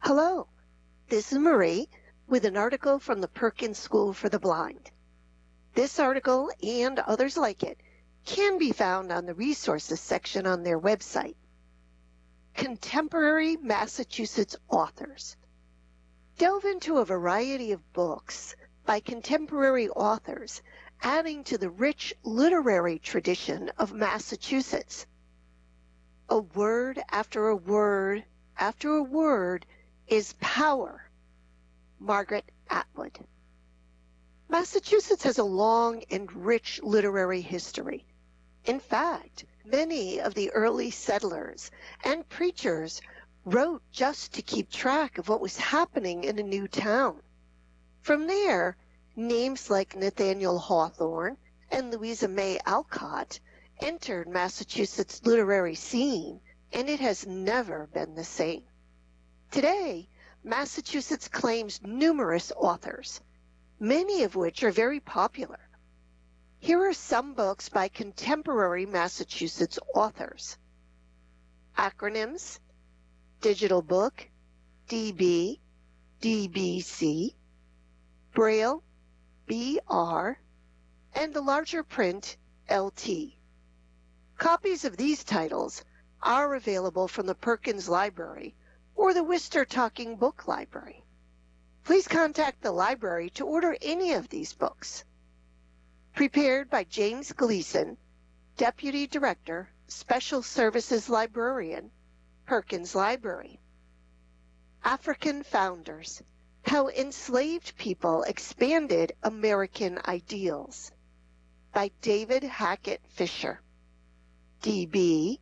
Hello, this is Marie with an article from the Perkins School for the Blind. This article and others like it can be found on the resources section on their website. Contemporary Massachusetts authors. Delve into a variety of books by contemporary authors, adding to the rich literary tradition of Massachusetts. A word after a word after a word is power. Margaret Atwood. Massachusetts has a long and rich literary history. In fact, many of the early settlers and preachers wrote just to keep track of what was happening in a new town. From there, names like Nathaniel Hawthorne and Louisa May Alcott entered Massachusetts' literary scene, and it has never been the same. Today, Massachusetts claims numerous authors, many of which are very popular. Here are some books by contemporary Massachusetts authors. Acronyms: Digital Book, DB, DBC, Braille, BR, and the larger print, LT. Copies of these titles are available from the Perkins Library or the Worcester Talking Book Library. Please contact the library to order any of these books. Prepared by James Gleason, Deputy Director, Special Services Librarian, Perkins Library. African Founders: How Enslaved People Expanded American Ideals, by David Hackett Fisher. DB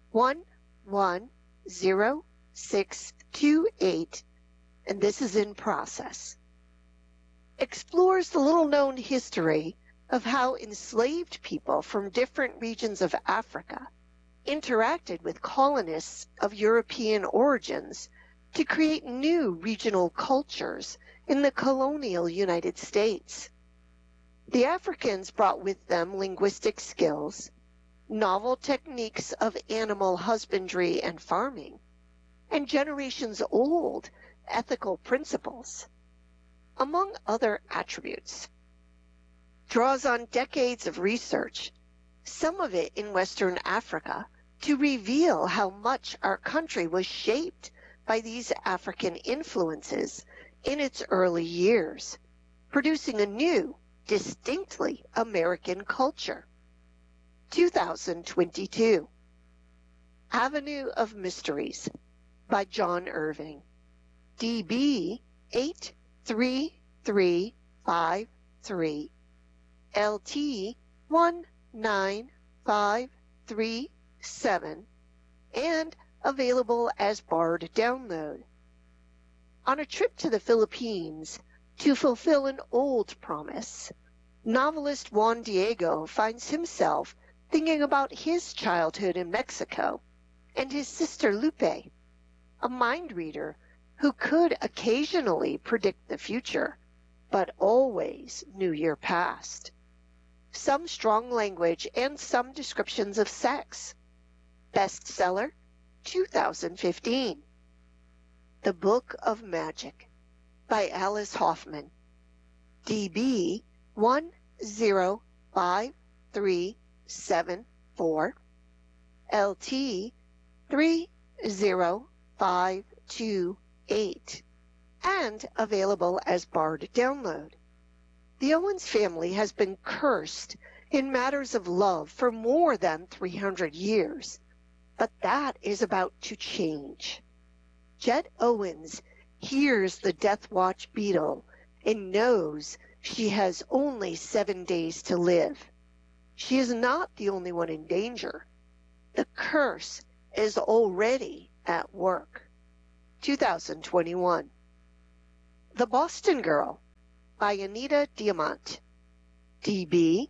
110628, and this is in process. Explores the little-known history of how enslaved people from different regions of Africa interacted with colonists of European origins to create new regional cultures in the colonial United States. The Africans brought with them linguistic skills, novel techniques of animal husbandry and farming, and generations-old ethical principles, among other attributes. Draws on decades of research, some of it in Western Africa, to reveal how much our country was shaped by these African influences in its early years, producing a new, distinctly American culture. 2022. Avenue of Mysteries by John Irving. DB 83353, LT 19537, and available as barred download. On a trip to the Philippines to fulfill an old promise, novelist Juan Diego finds himself thinking about his childhood in Mexico and his sister Lupe, a mind reader who could occasionally predict the future, but always knew your past. Some strong language and some descriptions of sex. Bestseller, 2015. The Book of Magic by Alice Hoffman. DB 105374, LT 30528, and available as barred download. The Owens family has been cursed in matters of love for more than 300 years, but that is about to change. Jet Owens hears the Death Watch beetle and knows she has only 7 days to live. She is not the only one in danger. The curse is already at work. 2021. The Boston Girl by Anita Diamant. DB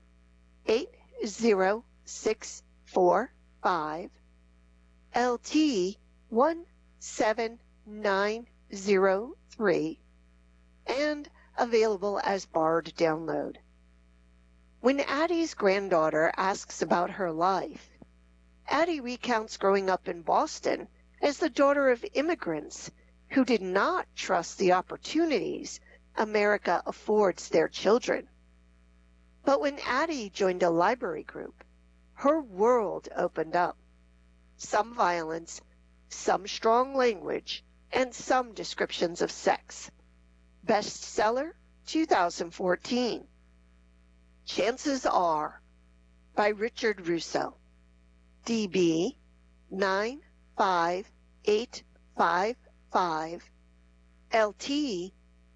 80645, LT 17903, and available as barred download. When Addie's granddaughter asks about her life, Addie recounts growing up in Boston as the daughter of immigrants who did not trust the opportunities America affords their children. But when Addie joined a library group, her world opened up. Some violence, some strong language, and some descriptions of sex. Bestseller, 2014. Chances Are, by Richard Russo. DB 95855, LT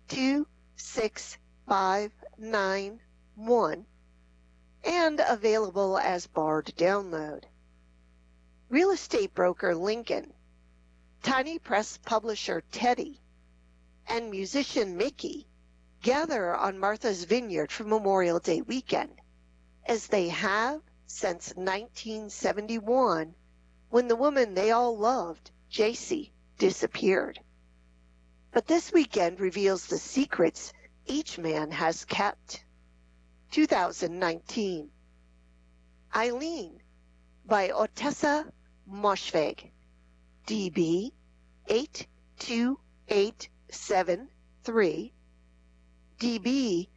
26591, and available as barred download. Real estate broker Lincoln, tiny press publisher Teddy, and musician Mickey gather on Martha's Vineyard for Memorial Day weekend, as they have since 1971, when the woman they all loved, Jacy, disappeared. But this weekend reveals the secrets each man has kept. 2019. Eileen, by Ottessa Moshfegh. DB 82873, DB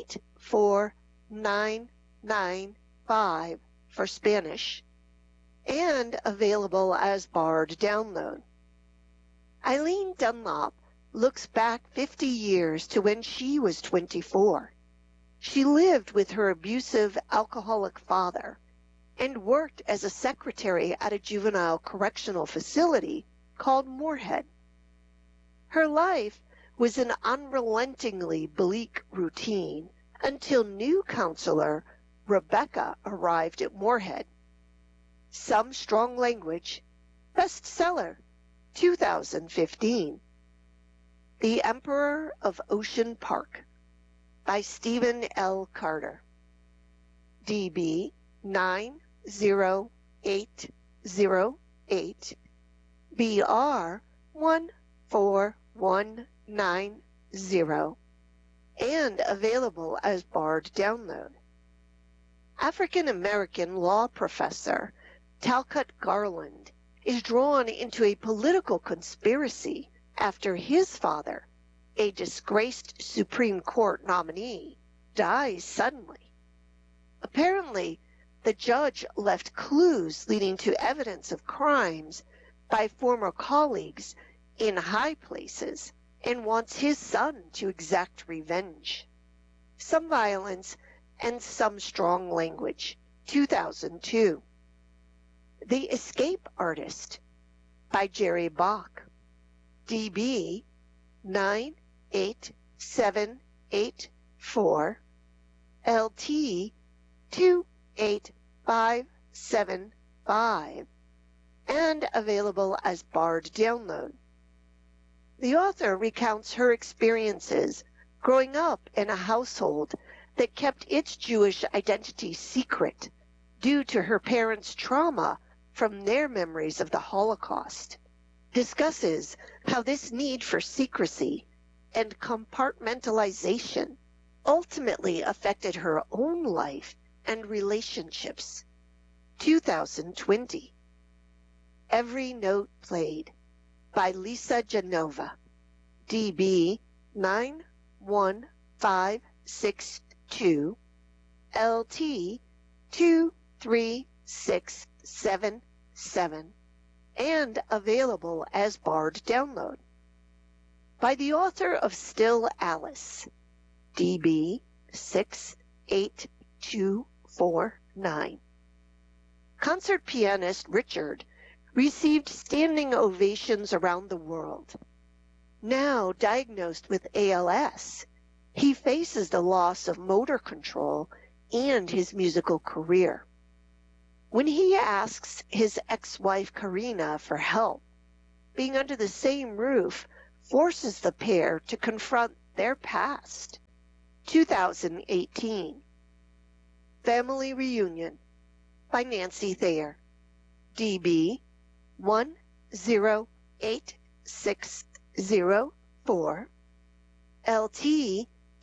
84995 for Spanish, and available as barred download. Eileen Dunlop looks back 50 years to when she was 24. She lived with her abusive, alcoholic father and worked as a secretary at a juvenile correctional facility called Moorhead. Her life was an unrelentingly bleak routine until new counselor Rebecca arrived at Moorhead. Some Strong Language, bestseller, 2015. The Emperor of Ocean Park, by Stephen L. Carter. DB 90808, BR 14190, and available as barred download. African American law professor Talcott Garland is drawn into a political conspiracy after his father, a disgraced Supreme Court nominee, dies suddenly. Apparently, the judge left clues leading to evidence of crimes by former colleagues in high places and wants his son to exact revenge. Some Violence and Some Strong Language, 2002. The Escape Artist, by Jerry Bach. DB 98784, LT 28575, and available as barred download. The author recounts her experiences growing up in a household that kept its Jewish identity secret due to her parents' trauma from their memories of the Holocaust, discusses how this need for secrecy and compartmentalization ultimately affected her own life and relationships. 2020. Every Note Played, by Lisa Genova. DB 91562, LT 23677, and available as barred download. By the author of Still Alice. DB 68249. Concert pianist Richard received standing ovations around the world. Now diagnosed with ALS, he faces the loss of motor control and his musical career. When he asks his ex-wife Karina for help, being under the same roof forces the pair to confront their past. 2018. Family Reunion, by Nancy Thayer. DB 108604, LT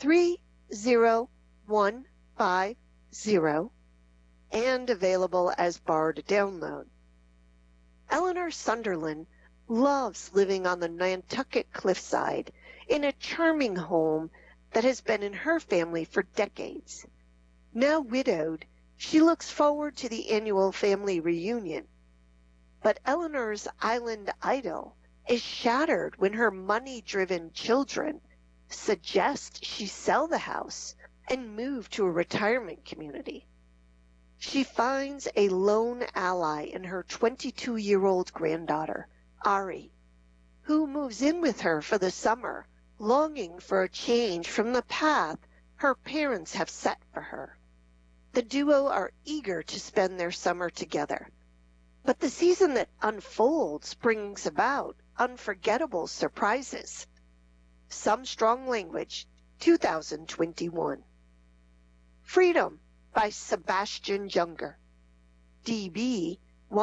30150, and available as barred download. Eleanor Sunderland loves living on the Nantucket cliffside in a charming home that has been in her family for decades. Now widowed, she looks forward to the annual family reunion. But Eleanor's island idyll is shattered when her money-driven children suggest she sell the house and move to a retirement community. She finds a lone ally in her 22-year-old granddaughter, Ari, who moves in with her for the summer, longing for a change from the path her parents have set for her. The duo are eager to spend their summer together, but the season that unfolds brings about unforgettable surprises. Some Strong Language, 2021. Freedom by Sebastian Junger, DB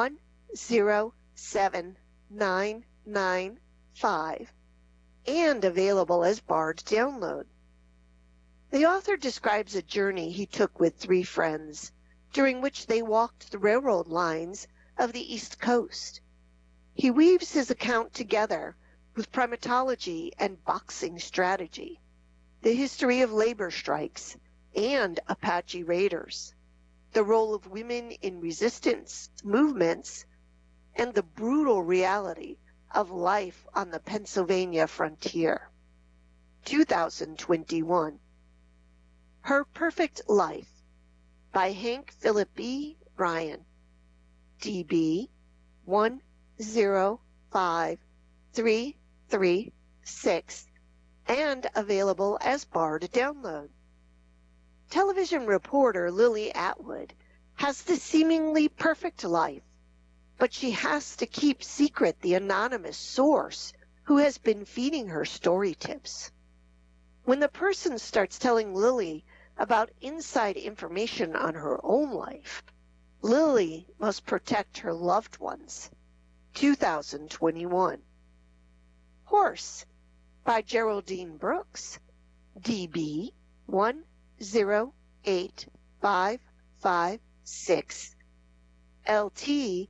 107995, and available as Bard download. The author describes a journey he took with 3 friends, during which they walked the railroad lines of the East Coast. He weaves his account together with primatology and boxing strategy, the history of labor strikes and Apache raiders, the role of women in resistance movements, and the brutal reality of life on the Pennsylvania frontier. 2021. Her Perfect Life by Hank Philip B. Ryan, DB 105336, and available as Bard download. Television reporter Lily Atwood has the seemingly perfect life, but she has to keep secret the anonymous source who has been feeding her story tips. When the person starts telling Lily about inside information on her own life, Lily must protect her loved ones. 2021. Horse by Geraldine Brooks, DB 108556, LT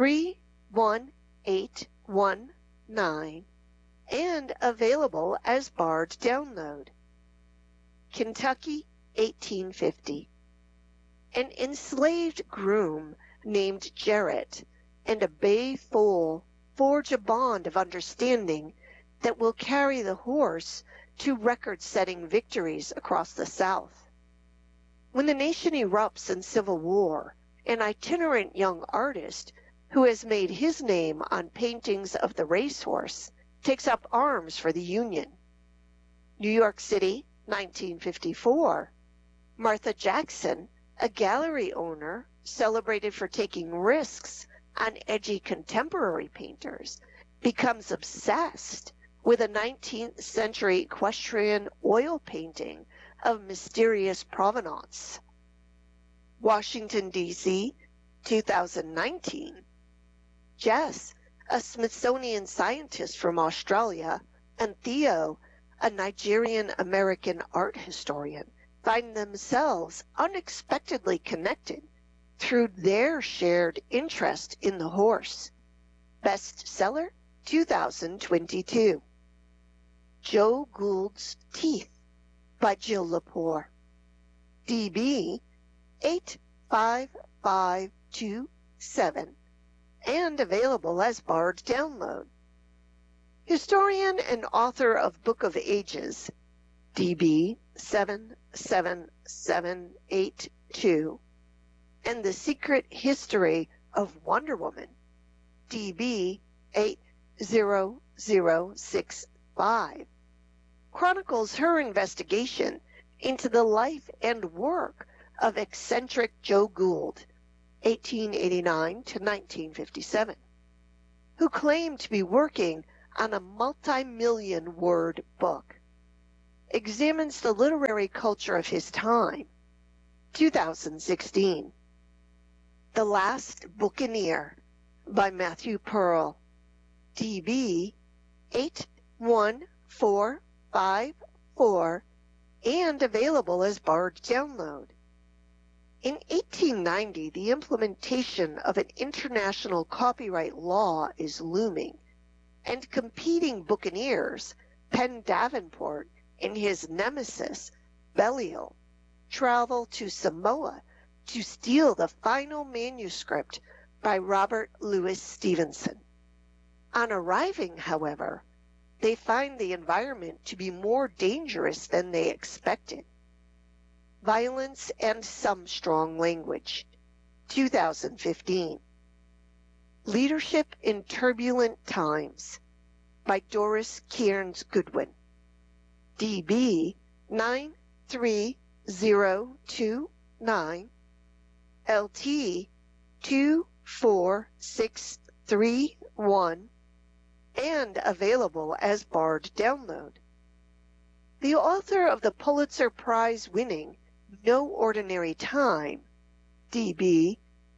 31819, and available as Bard download. Kentucky, 1850. An enslaved groom named Jarrett and a bay foal forge a bond of understanding that will carry the horse to record-setting victories across the South. When the nation erupts in civil war, an itinerant young artist who has made his name on paintings of the racehorse takes up arms for the Union. New York City, 1954. Martha Jackson, a gallery owner celebrated for taking risks on edgy contemporary painters, becomes obsessed with a 19th century equestrian oil painting of mysterious provenance. Washington, D.C., 2019. Jess, a Smithsonian scientist from Australia, and Theo, a Nigerian-American art historian, find themselves unexpectedly connected through their shared interest in the horse. Bestseller, 2022. Joe Gould's Teeth by Jill Lepore, DB 85527, and available as Bard download. Historian and author of Book of Ages, DB 77782, and The Secret History of Wonder Woman, DB 80065, chronicles her investigation into the life and work of eccentric Joe Gould, 1889 to 1957, who claimed to be working on a multi-million-word book. Examines the literary culture of his time. 2016. The Last Buccaneer by Matthew Pearl, DB 81454, and available as Bard download. In 1890, the implementation of an international copyright law is looming, and competing buccaneers, Penn Davenport and his nemesis, Belial, travel to Samoa to steal the final manuscript by Robert Louis Stevenson. On arriving, however, they find the environment to be more dangerous than they expected. Violence and Some Strong Language, 2015. Leadership in Turbulent Times by Doris Kearns Goodwin. DB 93029, LT 24631, and available as Bard download. The author of the Pulitzer Prize-winning No Ordinary Time, DB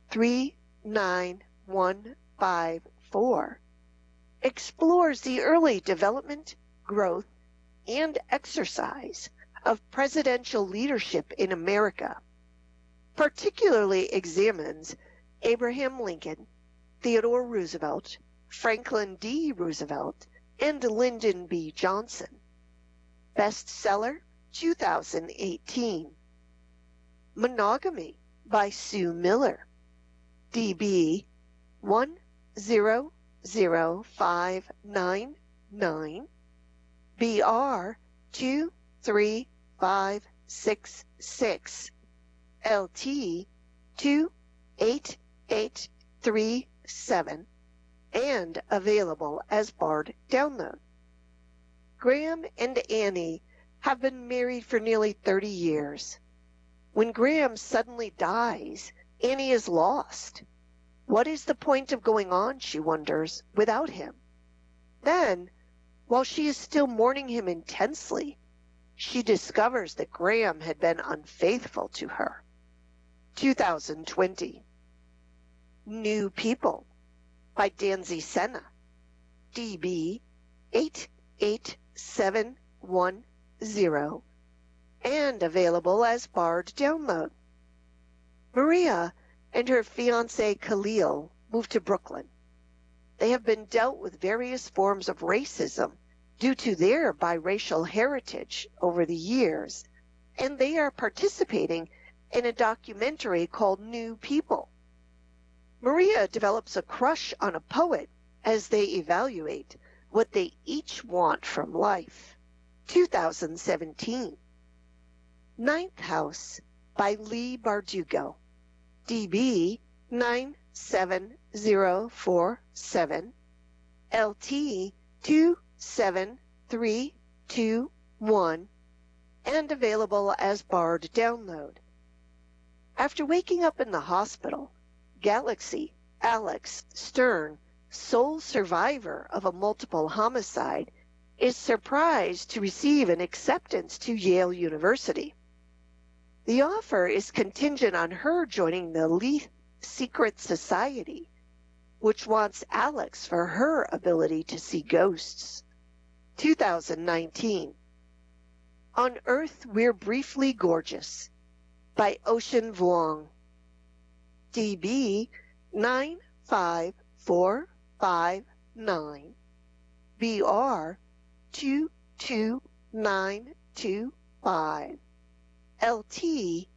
39154, explores the early development, growth, and exercise of presidential leadership in America, particularly examines Abraham Lincoln, Theodore Roosevelt, Franklin D. Roosevelt, and Lyndon B. Johnson. Bestseller, 2018. Monogamy by Sue Miller, DB 100599, BR 23566, LT 28837, and available as Bard download. Graham and Annie have been married for nearly 30 years. When Graham suddenly dies, Annie is lost. What is the point of going on, she wonders, without him? Then, while she is still mourning him intensely, she discovers that Graham had been unfaithful to her. 2020. New People by Danzy Senna, DB 88710, and available as Bard download. Maria and her fiancé Khalil moved to Brooklyn. They have been dealt with various forms of racism due to their biracial heritage over the years, and they are participating in a documentary called New People. Maria develops a crush on a poet as they evaluate what they each want from life. 2017. Ninth House by Leigh Bardugo, DB 97047, LT 27321, and available as Bard download. After waking up in the hospital, Galaxy, Alex Stern, sole survivor of a multiple homicide, is surprised to receive an acceptance to Yale University. The offer is contingent on her joining the Leith Secret Society, which wants Alex for her ability to see ghosts. 2019. On Earth We're Briefly Gorgeous by Ocean Vuong, DB 95459, BR 22925, LT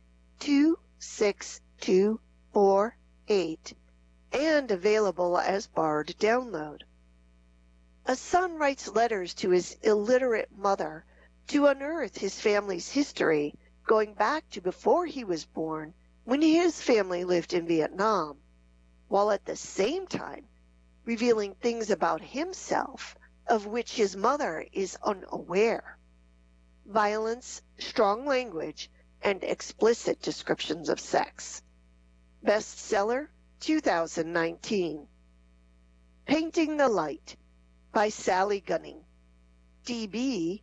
26248, and available as Bard download. A son writes letters to his illiterate mother to unearth his family's history going back to before he was born, when his family lived in Vietnam, while at the same time revealing things about himself of which his mother is unaware. Violence, strong language, and explicit descriptions of sex. Bestseller, 2019. Painting the Light by Sally Gunning, DB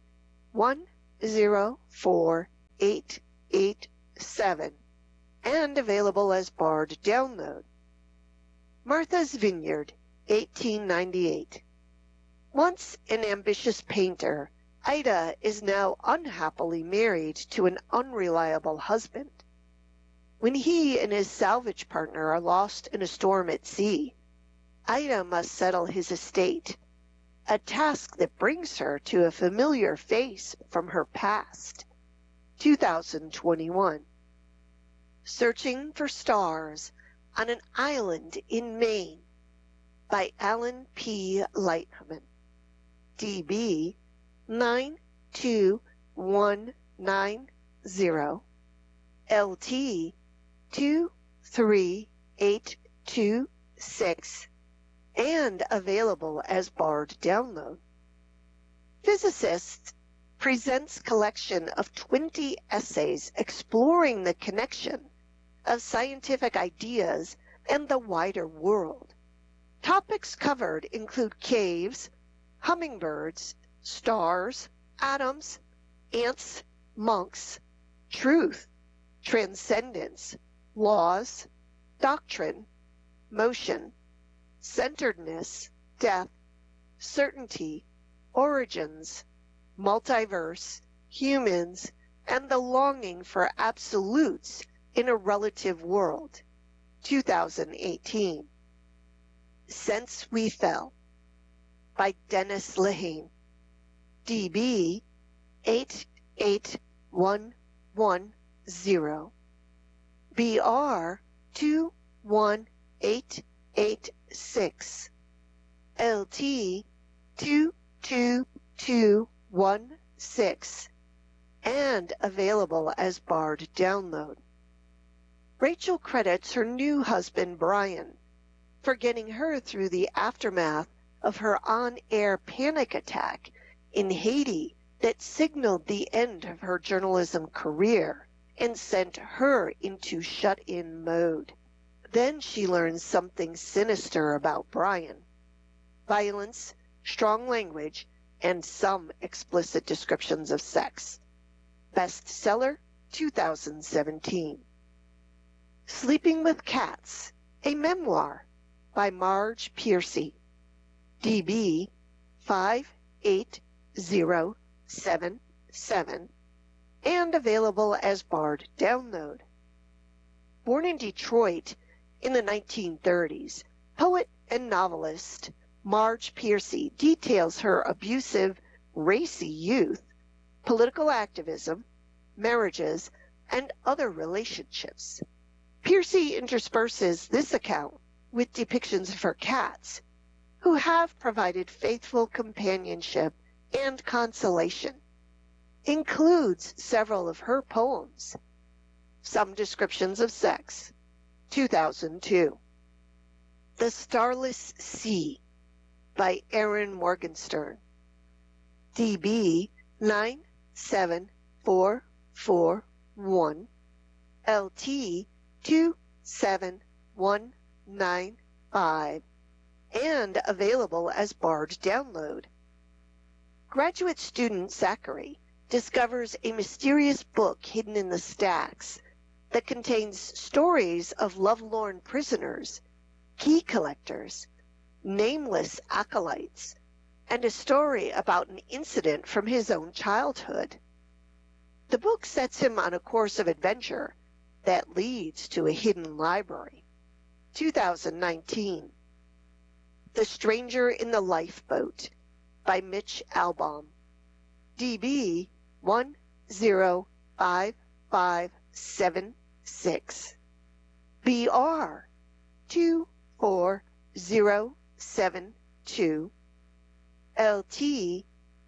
104887, and available as Bard download. Martha's Vineyard, 1898. Once an ambitious painter, Ida is now unhappily married to an unreliable husband. When he and his salvage partner are lost in a storm at sea, Ida must settle his estate, a task that brings her to a familiar face from her past. 2021. Searching for Stars on an Island in Maine by Alan P. Lightman. DB 92190, LT 23826, and available as barred download. Physicists presents collection of 20 essays exploring the connection of scientific ideas and the wider world. Topics covered include caves, hummingbirds, stars, atoms, ants, monks, truth, transcendence, laws, doctrine, motion, centeredness, death, certainty, origins, multiverse, humans, and the longing for absolutes in a relative world. 2018. Since We Fell by Dennis Lehane. DB 88110, BR 21886, LT 22216, and available as barred download. Rachel credits her new husband Brian for getting her through the aftermath of her on-air panic attack in Haiti that signaled the end of her journalism career and sent her into shut-in mode. Then she learns something sinister about Brian: violence, strong language, and some explicit descriptions of sex. Bestseller 2017. Sleeping with Cats, a memoir by Marge Piercy. DB 58077, and available as barred download. Born in Detroit in the 1930s, poet and novelist Marge Piercy details her abusive, racy youth, political activism, marriages, and other relationships. Piercy intersperses this account with depictions of her cats, who have provided faithful companionship and consolation. Includes several of her poems. Some descriptions of sex. 2002. The Starless Sea by Erin Morgenstern. DB 97441, LT 27195, and available as barred download. Graduate student Zachary discovers a mysterious book hidden in the stacks that contains stories of lovelorn prisoners, key collectors, nameless acolytes, and a story about an incident from his own childhood. The book sets him on a course of adventure that leads to a hidden library. 2019. The Stranger in the Lifeboat by Mitch Albom. DB 105576, BR 24072, LT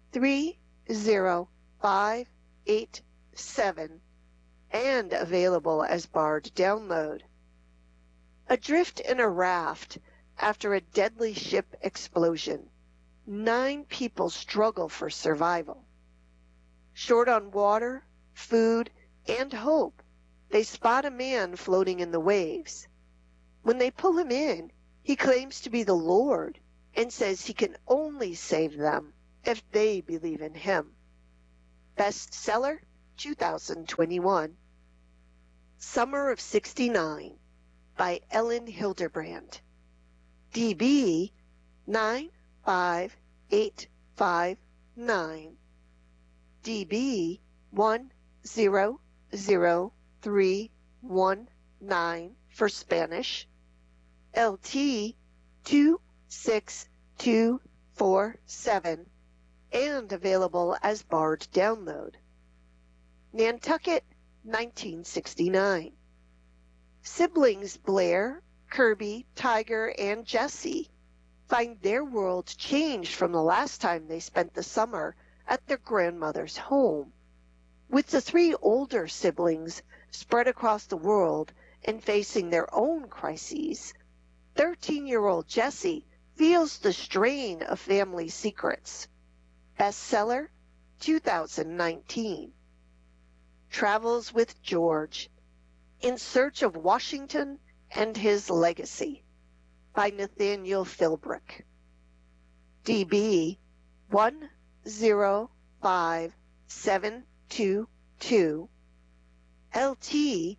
30587, and available as barred download. Adrift in a raft after a deadly ship explosion, 9 people struggle for survival. Short on water, food, and hope, they spot a man floating in the waves. When they pull him in, he claims to be the Lord and says he can only save them if they believe in him. Bestseller 2021. Summer of '69 by Ellen Hilderbrand. DB 95859, DB 100319 for Spanish, LT 2625 847, and available as Bard download. Nantucket, 1969. Siblings Blair, Kirby, Tiger, and Jessie find their world changed from the last time they spent the summer at their grandmother's home. With the three older siblings spread across the world and facing their own crises, 13-year-old Jessie feels the strain of family secrets. Bestseller, 2019. Travels with George, In Search of Washington and His Legacy, by Nathaniel Philbrick. DB 105722, LT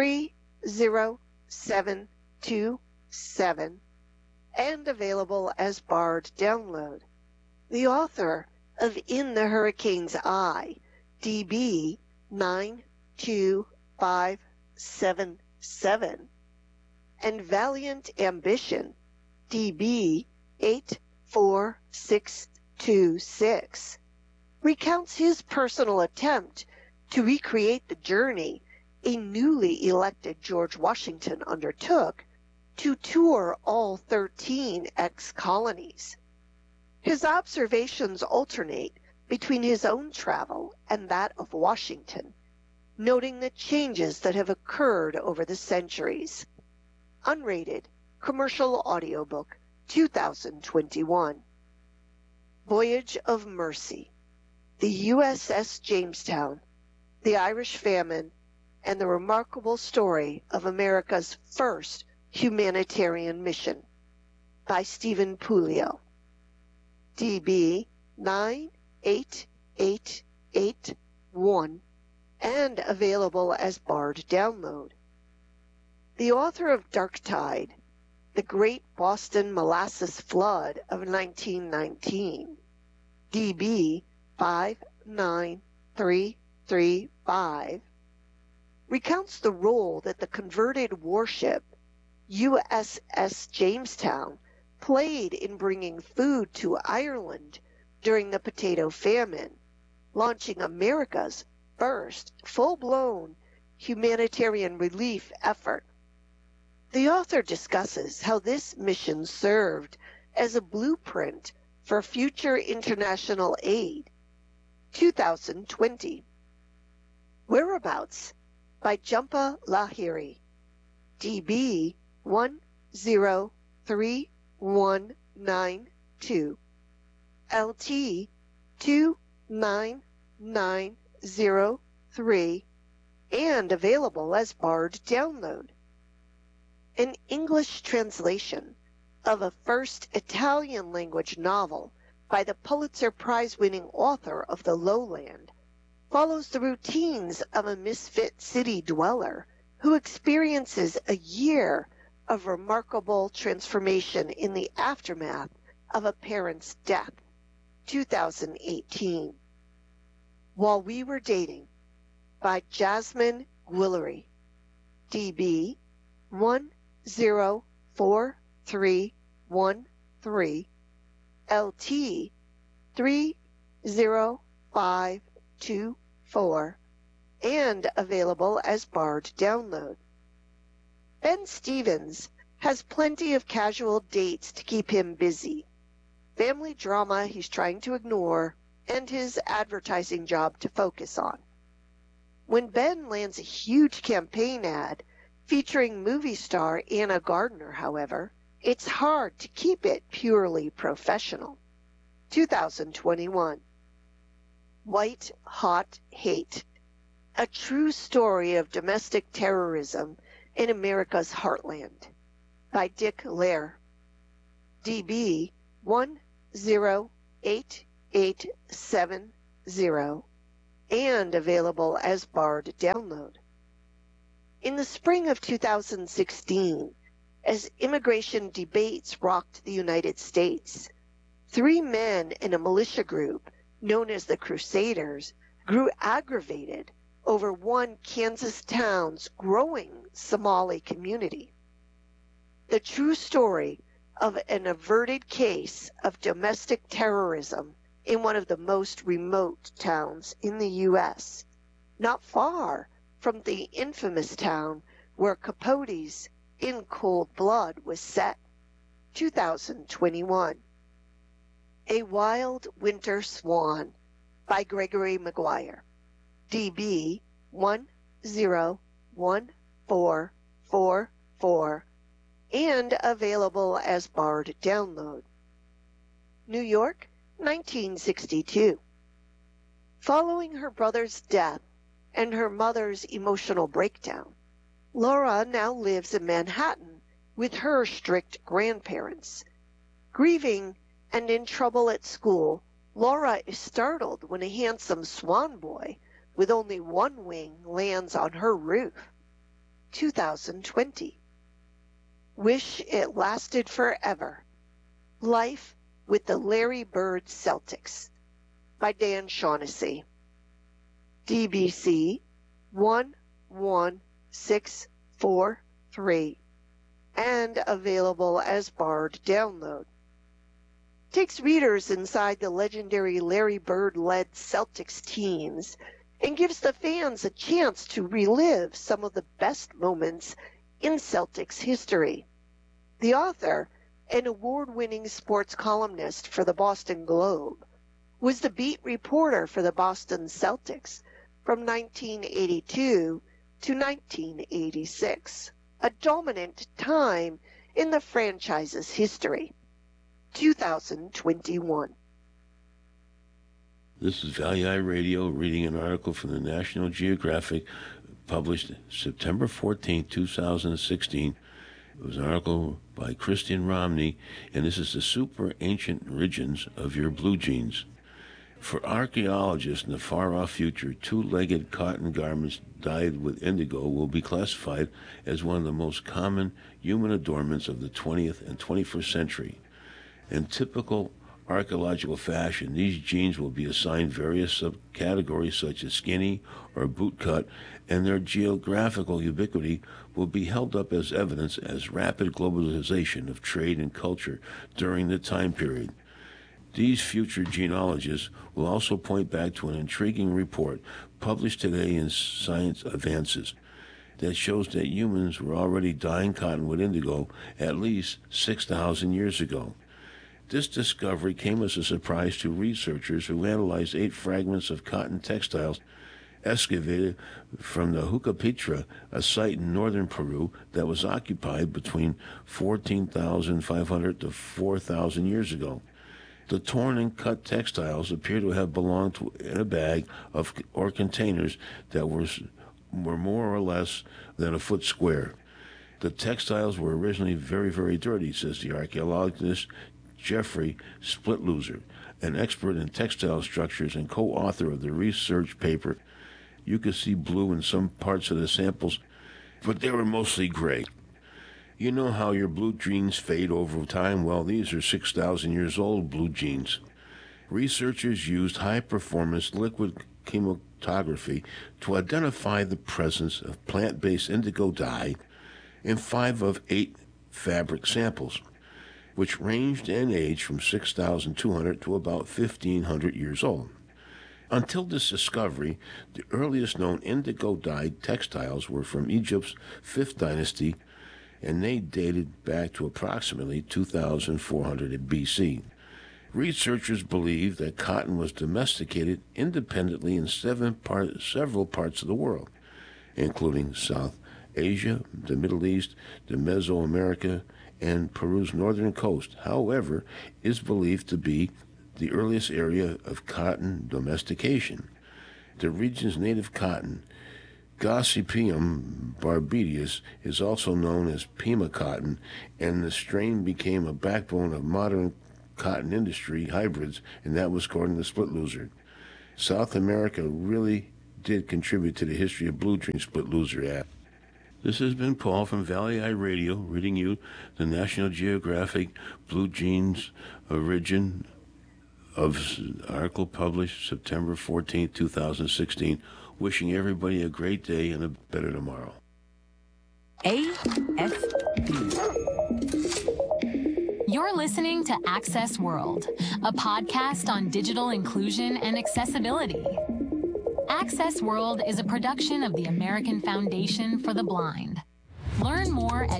30727, and available as Bard download. The author of In the Hurricane's Eye, DB 92577, and Valiant Ambition, DB 84626, recounts his personal attempt to recreate the journey a newly elected George Washington undertook to tour all 13 ex-colonies. His observations alternate between his own travel and that of Washington, noting the changes that have occurred over the centuries. Unrated Commercial Audiobook, 2021. Voyage of Mercy, the USS Jamestown, the Irish Famine, and the remarkable story of America's first humanitarian mission, by Stephen Puleo. DB 98881, and available as Bard download. The author of Dark Tide, The Great Boston Molasses Flood of 1919, DB 59335, recounts the role that the converted warship USS Jamestown played in bringing food to Ireland during the potato famine, launching America's first full-blown humanitarian relief effort. The author discusses how this mission served as a blueprint for future international aid. 2020. Whereabouts, by Jhumpa Lahiri. DB 103192, LT 29903, and available as Bard download. An English translation of a first Italian language novel by the Pulitzer Prize-winning author of The Lowland follows the routines of a misfit city dweller who experiences a year of remarkable transformation in the aftermath of a parent's death. 2018. While We Were Dating, by Jasmine Guillory. DB 104313, LT 30524, and available as Bard download. Ben Stevens has plenty of casual dates to keep him busy. Family drama he's trying to ignore, and his advertising job to focus on. When Ben lands a huge campaign ad featuring movie star Anna Gardner, however, it's hard to keep it purely professional. 2021. White Hot Hate, a true story of domestic terrorism in America's heartland, by Dick Lair. DB 108870, and available as Bard download. In the spring of 2016, as immigration debates rocked the United States, 3 men in a militia group known as the Crusaders grew aggravated over one Kansas town's growing Somali community. The true story of an averted case of domestic terrorism in one of the most remote towns in the U.S., not far from the infamous town where Capote's In Cold Blood was set. 2021. A Wild Winter Swan by Gregory Maguire. DB 101444 and available as Bard download. New York, 1962. Following her brother's death and her mother's emotional breakdown, Laura now lives in Manhattan with her strict grandparents. Grieving and in trouble at school, Laura is startled when a handsome swan boy with only one wing lands on her roof. 2020. Wish It Lasted Forever. Life with the Larry Bird Celtics by Dan Shaughnessy. DBC 11643 and available as Bard download. Takes readers inside the legendary Larry Bird-led Celtics teams and gives the fans a chance to relive some of the best moments in Celtics history. The author, an award-winning sports columnist for the Boston Globe, was the beat reporter for the Boston Celtics from 1982 to 1986, a dominant time in the franchise's history. 2021. This is Value Radio reading an article from the National Geographic published September 14, 2016. It was an article by Christian Romney, and this is the super ancient origins of your blue jeans. For archaeologists in the far-off future, two-legged cotton garments dyed with indigo will be classified as one of the most common human adornments of the 20th and 21st century. In typical archaeological fashion, these jeans will be assigned various subcategories such as skinny or bootcut, and their geographical ubiquity will be held up as evidence as rapid globalization of trade and culture during the time period. These future genealogists will also point back to an intriguing report published today in Science Advances that shows that humans were already dyeing cotton with indigo at least 6,000 years ago. This discovery came as a surprise to researchers who analyzed 8 fragments of cotton textiles excavated from the Huancavelica, a site in northern Peru that was occupied between 14,500 to 4,000 years ago. The torn and cut textiles appear to have belonged in a bag or containers that were more or less than a foot square. The textiles were originally very, very dirty, says the archaeologist Jeffrey Splitloser, an expert in textile structures and co-author of the research paper. You could see blue in some parts of the samples, but they were mostly gray. You know how your blue jeans fade over time? Well, these are 6,000 years old blue jeans. Researchers used high-performance liquid chromatography to identify the presence of plant-based indigo dye in 5 of 8 fabric samples, which ranged in age from 6,200 to about 1,500 years old. Until this discovery, the earliest known indigo-dyed textiles were from Egypt's 5th dynasty, and they dated back to approximately 2,400 BC. Researchers believe that cotton was domesticated independently in several parts of the world, including South Asia, the Middle East, the Mesoamerica, and Peru's northern coast. However, is believed to be the earliest area of cotton domestication. The region's native cotton, Gossypium barbatus, is also known as Pima cotton, and the strain became a backbone of modern cotton industry hybrids, and that was according to Splitloser. South America really did contribute to the history of blue jeans, Splitloser added. This has been Paul from Valley Eye Radio, reading you the National Geographic Blue Jeans Origin of article published September 14, 2016. Wishing everybody a great day and a better tomorrow. AFB. You're listening to Access World, a podcast on digital inclusion and accessibility. Access World is a production of the American Foundation for the Blind. Learn more at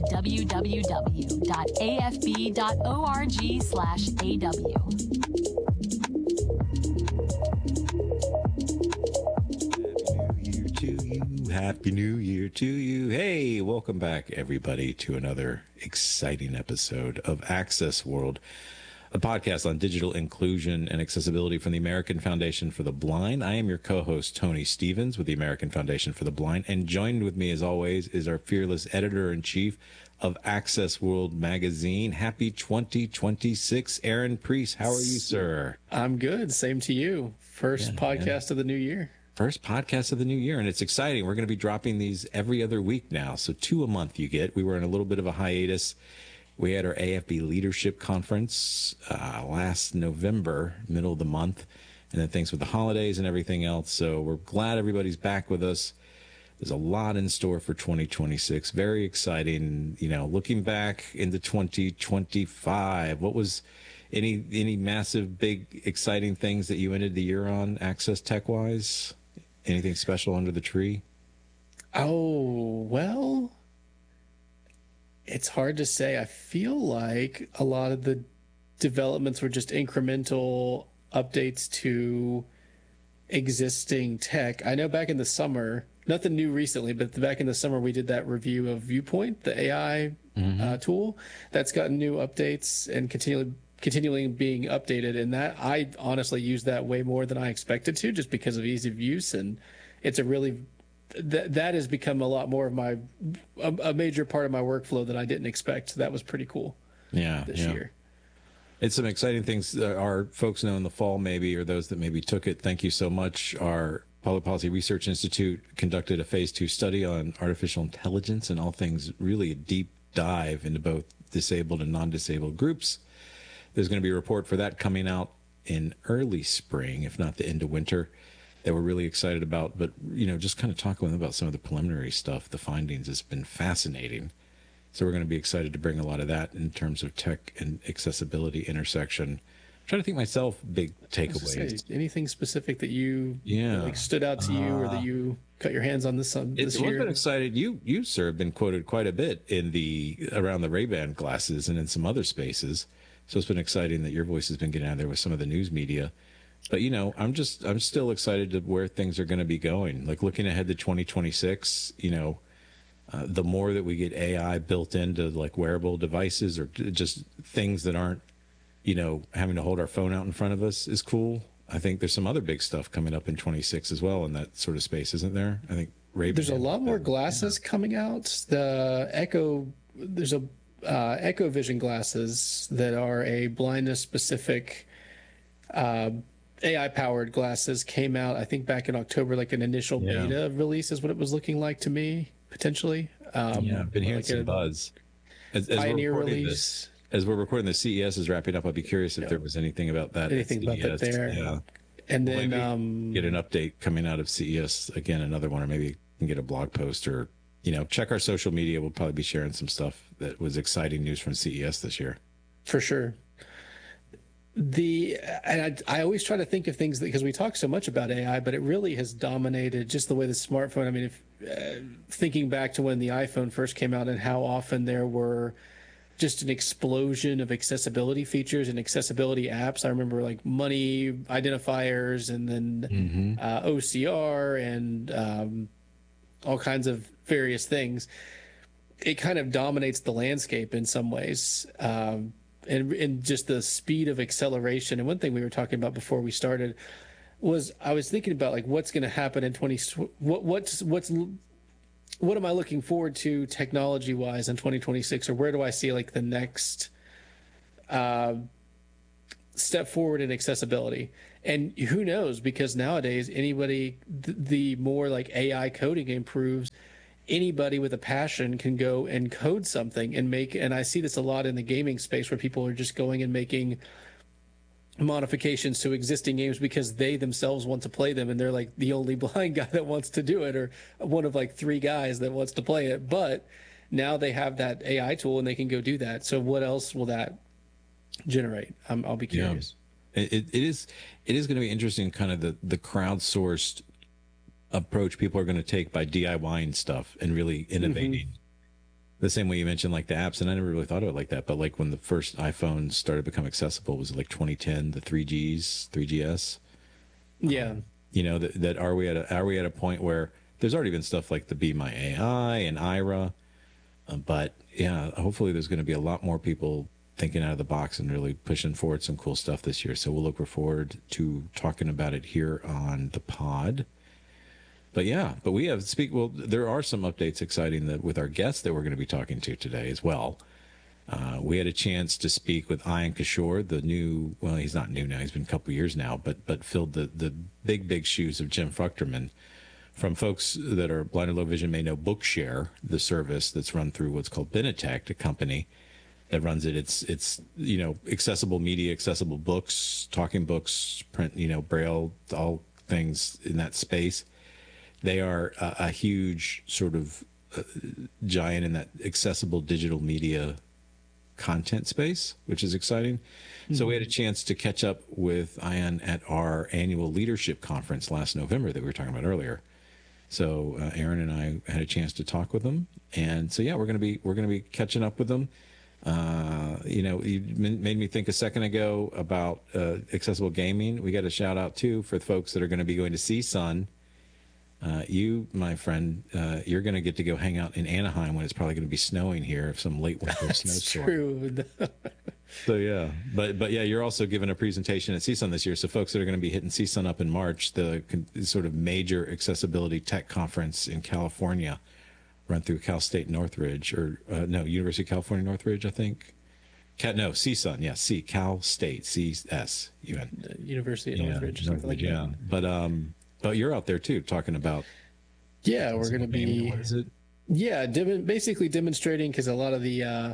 www.afb.org/aw. Happy New Year to you. Hey, welcome back, everybody, to another exciting episode of Access World, a podcast on digital inclusion and accessibility from the American Foundation for the Blind. I am your co-host, Tony Stevens, with the American Foundation for the Blind, and joined with me, as always, is our fearless editor-in-chief of Access World magazine. Happy 2026, Aaron Priest. How are you, sir? I'm good. Same to you. First podcast of the new year. First podcast of the new year, and it's exciting. We're going to be dropping these every other week now, so 2 a month you get. We were in a little bit of a hiatus. We had our AFB Leadership Conference last November, middle of the month, and then thanks with the holidays and everything else. So we're glad everybody's back with us. There's a lot in store for 2026. Very exciting. You know, looking back into 2025, what was any massive, big, exciting things that you ended the year on, Access Tech-wise? Anything special under the tree? Oh, well, it's hard to say. I feel like a lot of the developments were just incremental updates to existing tech. I know back in the summer, nothing new recently, but back in the summer we did that review of Viewpoint, the AI tool that's gotten new updates and continually being updated, and that I honestly use that way more than I expected to, just because of ease of use. And it's a really that has become a lot more of a major part of my workflow that I didn't expect. So that was pretty cool. This year. It's some exciting things. Our folks know in the fall, maybe, or those that maybe took it, thank you so much. Our Public Policy Research Institute conducted a phase 2 study on artificial intelligence and all things, really a deep dive into both disabled and non-disabled groups. There's going to be a report for that coming out in early spring, if not the end of winter, that we're really excited about. But, you know, just kind of talking with them about some of the preliminary stuff, the findings has been fascinating. So we're going to be excited to bring a lot of that in terms of tech and accessibility intersection. I'm trying to think myself, big takeaways. Anything specific that you stood out to you, or that you cut your hands on this year? I've been excited. You, sir, have been quoted quite a bit around the Ray-Ban glasses and in some other spaces. So it's been exciting that your voice has been getting out there with some of the news media. But, you know, I'm still excited to where things are going to be going. Like looking ahead to 2026, you know, the more that we get AI built into like wearable devices or just things that aren't, you know, having to hold our phone out in front of us is cool. I think there's some other big stuff coming up in 26 as well in that sort of space, isn't there? I think there's a lot more glasses coming out. There's a Echo Vision glasses that are a blindness specific AI powered glasses came out, I think back in October, like an initial beta release is what it was looking like to me, potentially. I've been hearing some buzz. As Pioneer release. As we're recording, the CES is wrapping up. I'd be curious if there was anything about that. Anything about that there. Yeah. And then get an update coming out of CES, again, another one, or maybe you can get a blog post, or, you know, check our social media. We'll probably be sharing some stuff that was exciting news from CES this year. For sure. And I always try to think of things because we talk so much about AI, but it really has dominated just the way the smartphone. I mean, thinking back to when the iPhone first came out and how often there were just an explosion of accessibility features and accessibility apps. I remember like money identifiers, and then OCR, and all kinds of various things. It kind of dominates the landscape in some ways. And just the speed of acceleration. And one thing we were talking about before we started was I was thinking about like what's going to happen in what am I looking forward to technology wise in 2026, or where do I see like the next step forward in accessibility? And who knows, because nowadays the more like AI coding improves, anybody with a passion can go and code something and I see this a lot in the gaming space where people are just going and making modifications to existing games because they themselves want to play them, and they're like the only blind guy that wants to do it, or one of like 3 guys that wants to play it. But now they have that AI tool and they can go do that. So what else will that generate. I'll be curious. Yeah. It is going to be interesting, kind of the crowdsourced approach people are going to take by DIYing stuff and really innovating. The same way you mentioned like the apps, and I never really thought of it like that, but like when the first iPhone started to become accessible, was it like 2010, the 3GS? Yeah. You know, that are we at a point where there's already been stuff like the Be My AI and Ira, but yeah, hopefully there's going to be a lot more people thinking out of the box and really pushing forward some cool stuff this year. So we'll look forward to talking about it here on the pod. But yeah, we have there are some updates exciting with our guests that we're going to be talking to today as well. We had a chance to speak with Ayan Kishore, the new, well, he's not new now, he's been a couple years now, but filled the big shoes of Jim Fruchterman. From folks that are blind or low vision may know Bookshare, the service that's run through what's called Benetech, a company that runs it. It's accessible media, accessible books, talking books, print, Braille, all things in that space. They are a huge sort of giant in that accessible digital media content space, which is exciting. So we had a chance to catch up with Ayan at our annual leadership conference last November that we were talking about earlier. So Aaron and I had a chance to talk with them, and so yeah, we're gonna be catching up with them. You made me think a second ago about accessible gaming. We got a shout out too for the folks that are going to be going to CSUN. You, my friend, you're going to get to go hang out in Anaheim when it's probably going to be snowing here, some late winter snowstorm. True. So yeah, but yeah, you're also giving a presentation at CSUN this year. So folks that are going to be hitting CSUN up in March, the sort of major accessibility tech conference in California, run through Cal State Northridge, University of California Northridge, I think. CSUN, yeah, Cal State, CS, University of Northridge, something like that. But you're out there too, talking about. Yeah, we're going to be. What is it? Yeah, basically demonstrating, because a lot of the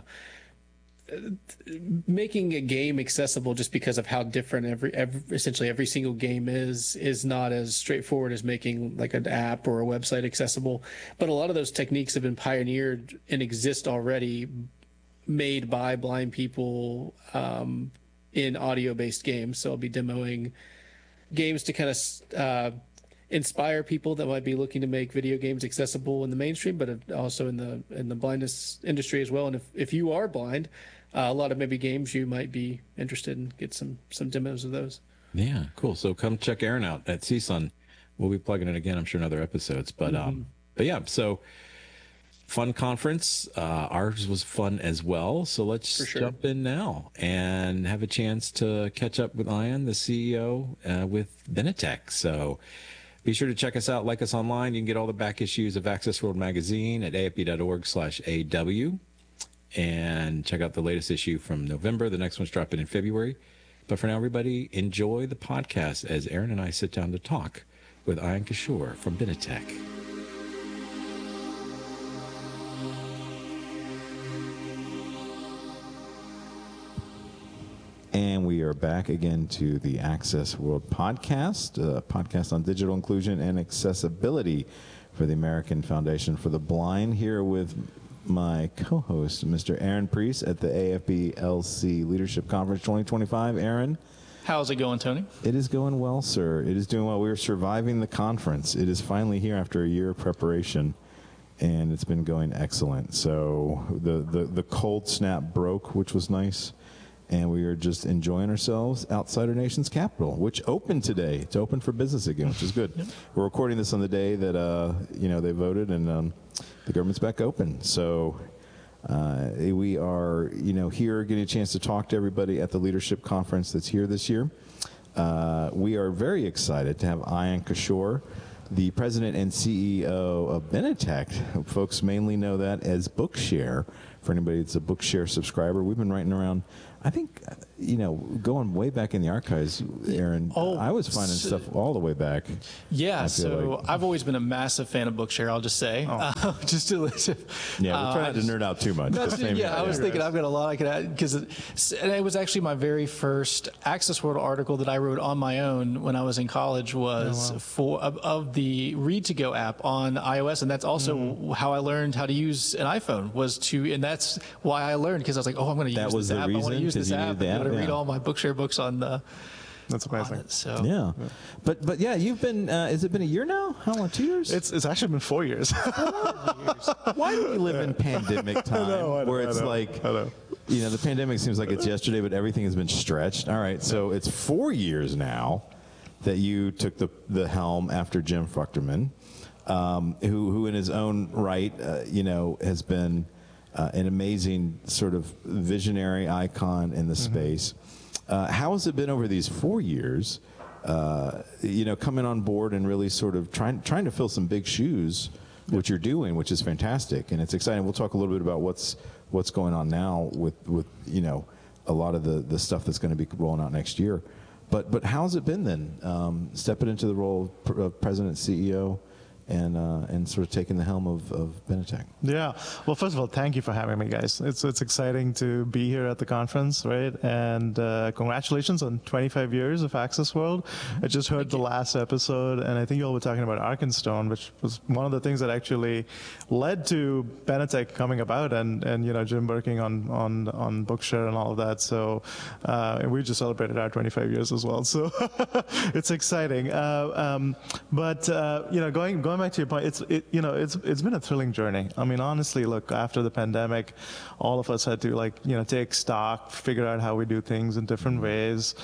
making a game accessible, just because of how different essentially every single game is not as straightforward as making like an app or a website accessible. But a lot of those techniques have been pioneered and exist already, made by blind people in audio-based games. So I'll be demoing games to kind of inspire people that might be looking to make video games accessible in the mainstream, but also in the blindness industry as well. And if you are blind, a lot of maybe games you might be interested in, get some demos of those. Yeah, cool. So come check Aaron out at CSUN. We'll be plugging it again, I'm sure, in other episodes. But yeah, so fun conference. Ours was fun as well. So let's jump in now and have a chance to catch up with Ayan, the CEO with Benetech. So be sure to check us out, like us online. You can get all the back issues of Access World Magazine at afb.org/AW. And check out the latest issue from November. The next one's dropping in February. But for now, everybody, enjoy the podcast as Aaron and I sit down to talk with Ayan Kishore from Benetech. And we are back again to the Access World podcast, a podcast on digital inclusion and accessibility for the American Foundation for the Blind, here with my co-host, Mr. Aaron Priest at the AFB-LC Leadership Conference 2025. Aaron? How's it going, Tony? It is going well, sir. It is doing well. We are surviving the conference. It is finally here after a year of preparation, and it's been going excellent. So the cold snap broke, which was nice. And we are just enjoying ourselves outside our nation's capital, which opened today. It's open for business again, which is good. Yep. We're recording this on the day that they voted, and the government's back open. So we are here getting a chance to talk to everybody at the leadership conference that's here this year. We are very excited to have Ayan Kishore, the president and CEO of Benetech. Folks mainly know that as Bookshare. For anybody that's a Bookshare subscriber, we've been writing around, I think, going way back in the archives, Aaron, I was finding stuff all the way back. Yeah, so I've always been a massive fan of Bookshare, I'll just say. Just to listen. Yeah, we're trying not to nerd out too much. I was thinking I've got a lot I could add, because it was actually my very first Access World article that I wrote on my own when I was in college was of the Read2Go app on iOS, and that's also how I learned how to use an iPhone, and that's why I learned, because I was like, I'm going to use this app. I want to use use this app and be able to read all my Bookshare books on the. That's amazing. So. Yeah. But yeah, you've been, has it been a year now? How long, 2 years? It's actually been 4 years. Why do we live in pandemic time where it's like, you know, the pandemic seems like it's yesterday, but everything has been stretched. All right, so it's 4 years now that you took the helm after Jim Fruchterman, who in his own right, you know, has been an amazing sort of visionary icon in the space. How has it been over these 4 years, you know, coming on board and really sort of trying to fill some big shoes, which you're doing, which is fantastic, and it's exciting. We'll talk a little bit about what's going on now with you know, a lot of the stuff that's going to be rolling out next year. But how's it been then, stepping into the role of president, CEO, and sort of taking the helm of Benetech? Yeah. Well, first of all, thank you for having me, guys. It's exciting to be here at the conference, right? And congratulations on 25 years of Access World. I just heard the last episode, and I think you all were talking about Arkenstone, which was one of the things that actually led to Benetech coming about, and you know, Jim working on Bookshare and all of that. So and we just celebrated our 25 years as well. So it's exciting. But you know, going back to your point, it's been a thrilling journey. I mean, honestly, look, after the pandemic, all of us had to, like, you know, take stock, figure out how we do things in different ways.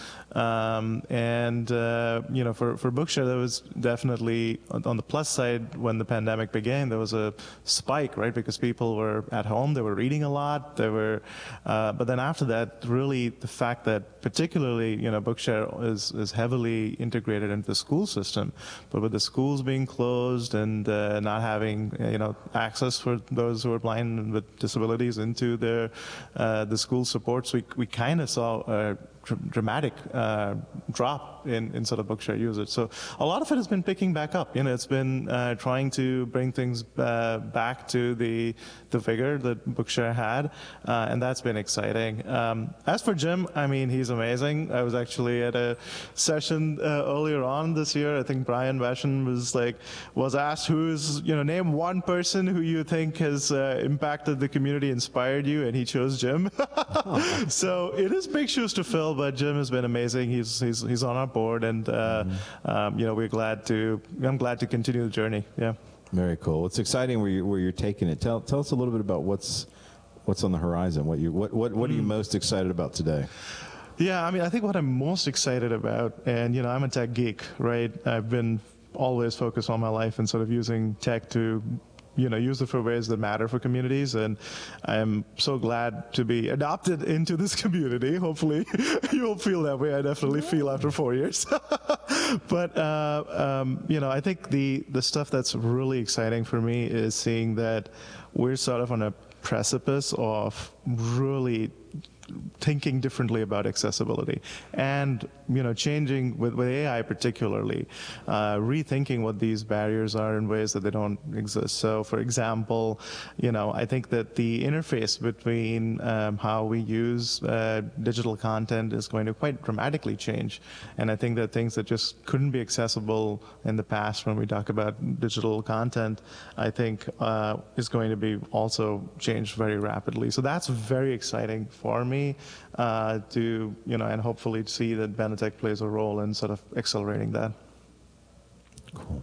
And you know, for Bookshare, there was definitely, on the plus side, when the pandemic began, there was a spike, right? Because people were at home, they were reading a lot, but then after that, really the fact that particularly, you know, Bookshare is heavily integrated into the school system, but with the schools being closed and not having, you know, access for those who are blind and with disabilities into the school supports, we kind of saw a dramatic drop in sort of Bookshare usage. So a lot of it has been picking back up. You know, it's been trying to bring things back to the vigor that Bookshare had, and that's been exciting. As for Jim, I mean, he's amazing. I was actually at a session earlier on this year. I think Brian Veshan was asked, who's, you know, name one person who you think has impacted the community, inspired you, and he chose Jim. So it is big shoes to fill, but Jim has been amazing. He's on our board, and you know, I'm glad to continue the journey. Yeah. Very cool. It's exciting where you're taking it. Tell us a little bit about what's on the horizon. What are you most excited about today? Yeah, I mean, I think what I'm most excited about, and you know, I'm a tech geek, right? I've been always focused all my life and sort of using tech to, you know, use it for ways that matter for communities, and I'm so glad to be adopted into this community. Hopefully you'll feel that way. I definitely feel after 4 years. But you know, I think the stuff that's really exciting for me is seeing that we're sort of on a precipice of really thinking differently about accessibility, and you know, changing with AI particularly, rethinking what these barriers are in ways that they don't exist. So for example, you know, I think that the interface between how we use digital content is going to quite dramatically change, and I think that things that just couldn't be accessible in the past when we talk about digital content, I think is going to be also changed very rapidly. So that's very exciting for me, to, you know, and hopefully to see that Benetech plays a role in sort of accelerating that. Cool.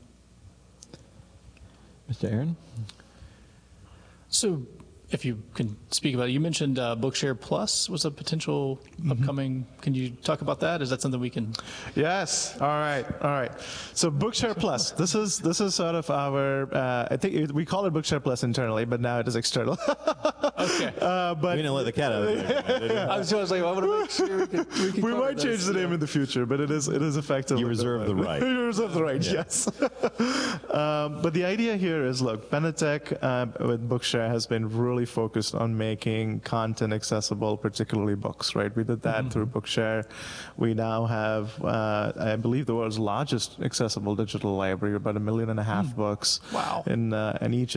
Mr. Aaron? So if you can speak about it, you mentioned Bookshare Plus was a potential upcoming. Can you talk about that? Is that something we can? Yes. All right. So Bookshare Plus. This is sort of our. I think we call it Bookshare Plus internally, but now it is external. Okay. But we didn't let the cat out of the bag. I was like, I want to make sure we can. We might change the name in the future, but it is effective. You reserve the right. You reserve the right. Yeah. Yes. But the idea here is, look, Benetech with Bookshare has been really focused on making content accessible, particularly books, right? We did that through Bookshare. We now have, I believe, the world's largest accessible digital library, about 1.5 million books. Wow. In each